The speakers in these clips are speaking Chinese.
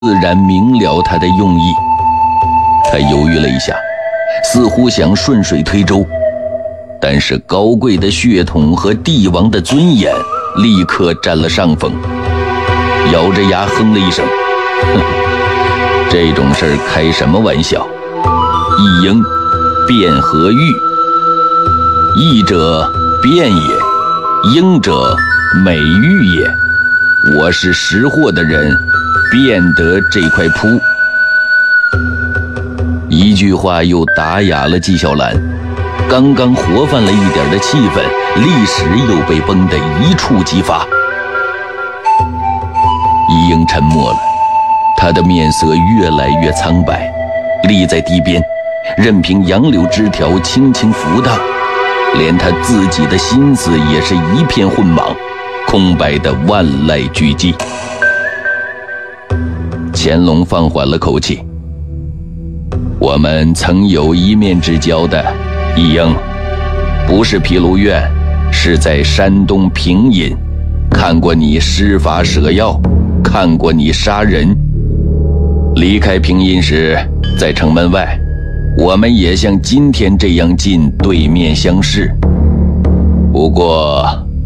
自然明了他的用意。他犹豫了一下，似乎想顺水推舟，但是高贵的血统和帝王的尊严立刻占了上风。咬着牙哼了一声，这种事儿开什么玩笑？一应辩何欲？义者辩也，应者美玉也。我是识货的人，辩得这块铺。一句话又打哑了纪晓岚，刚刚活泛了一点的气氛，立时又被绷得一触即发。一应沉默了，他的面色越来越苍白，立在堤边，任凭杨柳枝条轻轻浮荡，连他自己的心思也是一片混茫，空白的万籁俱寂。乾隆放缓了口气，我们曾有一面之交的，一应，不是毗卢院，是在山东平阴，看过你施法舍药，看过你杀人。离开平阴时，在城门外，我们也像今天这样近对面相视。不过，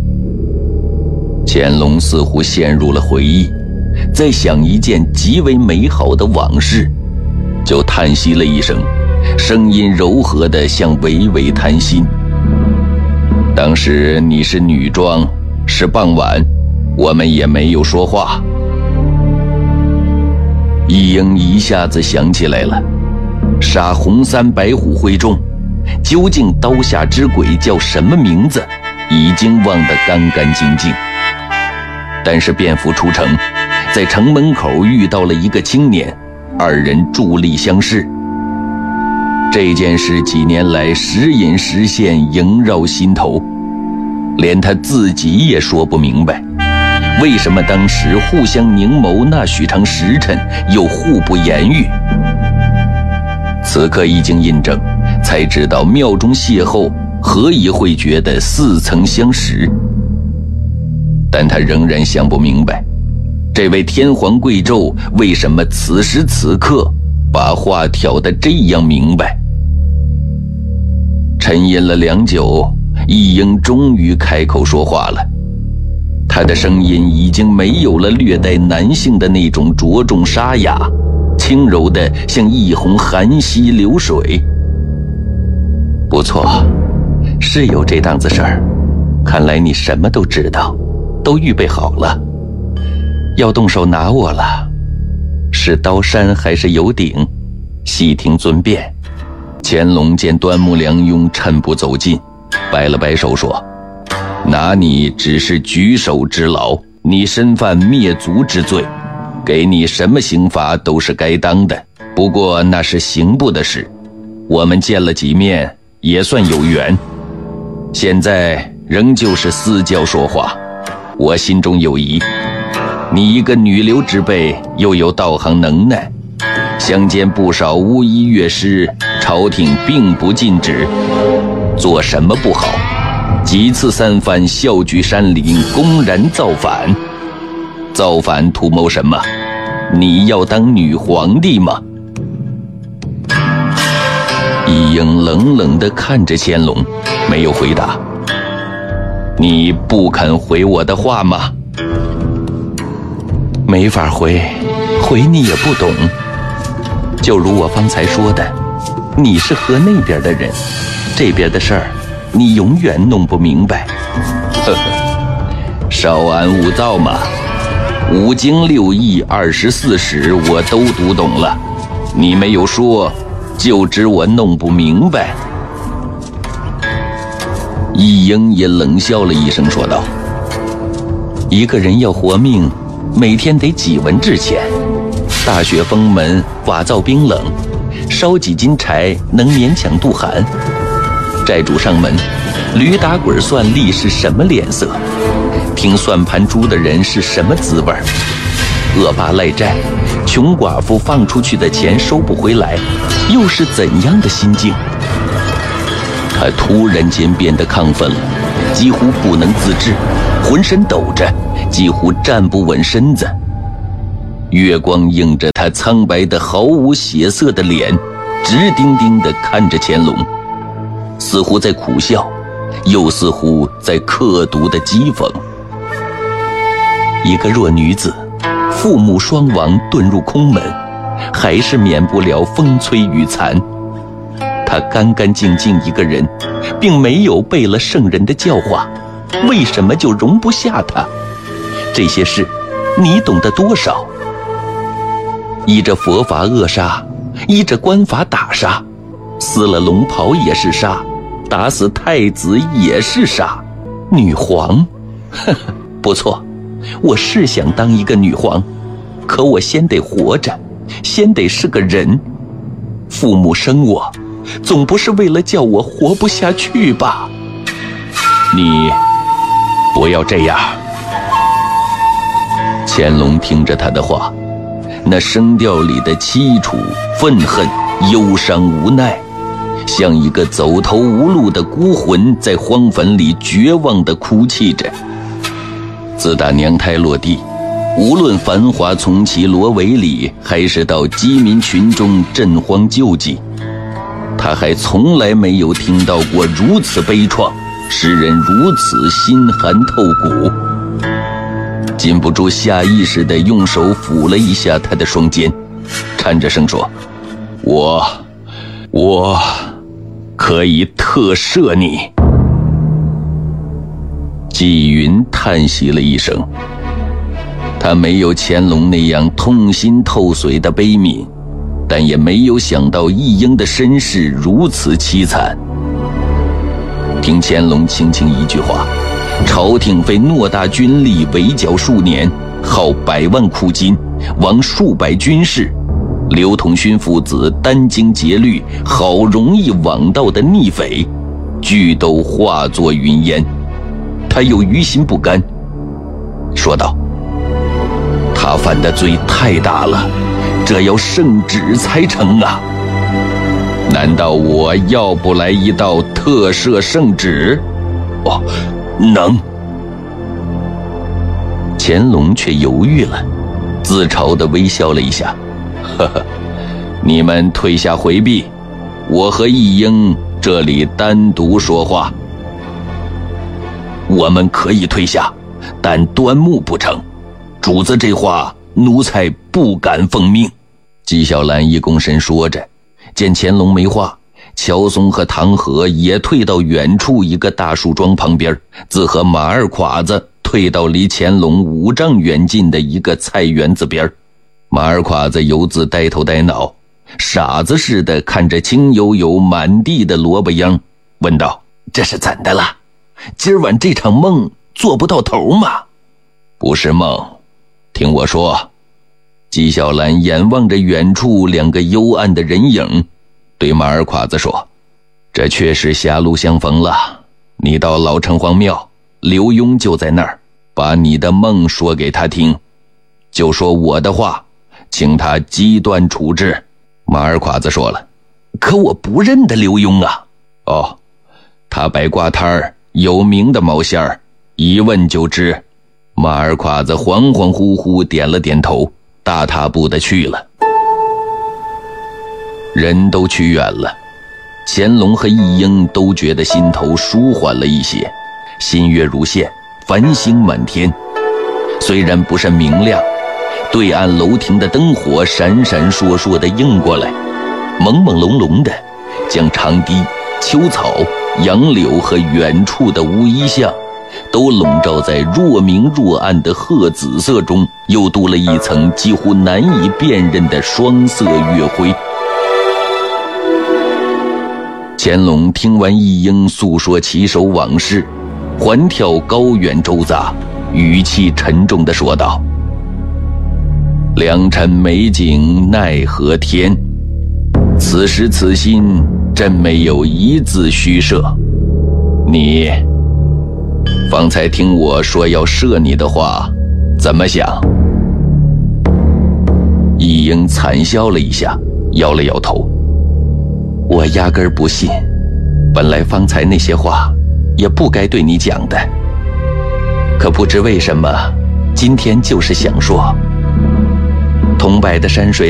乾隆似乎陷入了回忆，在想一件极为美好的往事，就叹息了一声，声音柔和的像娓娓谈心。当时你是女装，是傍晚，我们也没有说话。一应一下子想起来了，杀红三白虎会众，究竟刀下之鬼叫什么名字，已经忘得干干净净。但是便服出城，在城门口遇到了一个青年，二人伫立相视。这件事几年来时隐时现，萦绕心头，连他自己也说不明白，为什么当时互相凝眸那许长时辰，又互不言语。此刻一经印证，才知道庙中邂逅何以会觉得似曾相识。但他仍然想不明白，这位天皇贵胄为什么此时此刻把话挑得这样明白。沉吟了良久，一应终于开口说话了。他的声音已经没有了略带男性的那种着重沙哑，轻柔的像一泓寒溪流水。不错，是有这档子事儿，看来你什么都知道，都预备好了，要动手拿我了。是刀山还是油鼎？细听尊便。乾隆见端木良庸趁步走近，摆了摆手说，拿你只是举手之劳，你身犯灭族之罪，给你什么刑罚都是该当的，不过那是刑部的事，我们见了几面也算有缘，现在仍旧是私交说话，我心中有疑，你一个女流之辈，又有道行能耐，相见不少巫医乐师，朝廷并不禁止，做什么不好？几次三番笑聚山林，公然造反。造反图谋什么？你要当女皇帝吗？一应冷冷地看着乾隆，没有回答。你不肯回我的话吗？没法回，回你也不懂。就如我方才说的，你是河那边的人，这边的事儿你永远弄不明白。呵呵，稍安勿躁嘛，五经六义24史我都读懂了，你没有说，就知我弄不明白。一应也冷笑了一声说道，一个人要活命，每天得几文治钱，大雪封门，瓦灶冰冷，烧几斤柴能勉强度寒。债主上门，驴打滚算力是什么脸色？听算盘珠的人是什么滋味？恶霸赖债，穷寡妇放出去的钱收不回来，又是怎样的心境？他突然间变得亢奋了，几乎不能自制，浑身抖着，几乎站不稳身子。 月光映着他苍白的毫无血色的脸，直盯盯地看着乾隆，似乎在苦笑，又似乎在刻毒的讥讽。一个弱女子，父母双亡，遁入空门，还是免不了风摧雨残。她干干净净一个人，并没有背了圣人的教化，为什么就容不下她？这些事你懂得多少？依着佛法扼杀，依着官法打杀，撕了龙袍也是杀，打死太子也是杀。女皇，呵呵，不错，我是想当一个女皇，可我先得活着，先得是个人。父母生我，总不是为了叫我活不下去吧？你不要这样。乾隆听着他的话，那声调里的凄楚、愤恨、忧伤、无奈，像一个走投无路的孤魂在荒坟里绝望地哭泣着。自打娘胎落地，无论繁华从其罗围里，还是到饥民群中赈荒救济，他还从来没有听到过如此悲怆，使人如此心寒透骨。禁不住下意识地用手抚了一下他的双肩，颤着声说：我可以特赦你。纪云叹息了一声，他没有乾隆那样痛心透髓的悲悯，但也没有想到义英的身世如此凄惨。听乾隆轻轻一句话，朝廷费偌大军力围剿数年，耗100万库金，亡数百军士，刘统勋父子殚精竭虑，好容易网到的逆匪，俱都化作云烟。他又于心不甘，说道：他犯的罪太大了，这要圣旨才成啊！难道我要不来一道特赦圣旨？哦，能。乾隆却犹豫了，自嘲地微笑了一下：呵呵，你们退下回避，我和义英这里单独说话。我们可以退下，但端木不成。主子这话，奴才不敢奉命。纪晓岚一躬身说着，见乾隆没话，乔松和唐和也退到远处一个大树桩旁边，自和马二侉子退到离乾隆5丈远近的一个菜园子边。马二侉子犹自呆头呆脑，傻子似的看着青油油满地的萝卜秧，问道：这是怎的了？今晚这场梦做不到头吗？不是梦，听我说。纪晓岚眼望着远处2个幽暗的人影，对马二侉子说：这确实狭路相逢了，你到老城隍庙，刘墉就在那儿，把你的梦说给他听，就说我的话，请他机断处置。马二侉子说了：可我不认得刘墉啊。哦，他摆挂摊儿，有名的毛线儿，一问就知。马二侉子恍恍惚惚点了点头，大踏步的去了。人都去远了，乾隆和义英都觉得心头舒缓了一些，新月如现，繁星满天。虽然不甚明亮，对岸楼亭的灯火闪闪烁烁地映过来，朦朦胧胧的将长堤、秋草、杨柳和远处的乌衣巷都笼罩在若明若暗的褐紫色中，又镀了一层几乎难以辨认的双色月辉。乾隆听完义英诉说其手往事，环眺高远周匝，语气沉重地说道：良辰美景奈何天，此时此心真没有一字虚设。你方才听我说要赦你的话，怎么想？义英惨笑了一下，摇了摇头：我压根儿不信，本来方才那些话也不该对你讲的，可不知为什么今天就是想说。 苍白的山水